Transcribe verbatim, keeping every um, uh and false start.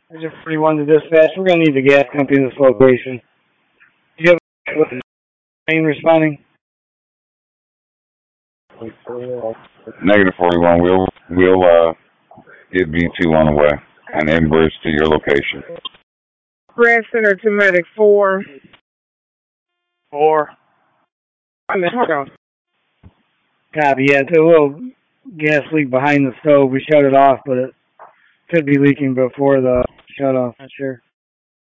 Agent forty-one to dispatch. We're going to need the gas company in this location. Do you have a train responding? Negative forty-one. We'll we'll uh get V two on the way and inverse to your location. Grand Center to Medic four. Four. I mean, hold on. Copy. Yeah, it's a little gas leak behind the stove. We shut it off, but it could be leaking before the shut off. Not sure.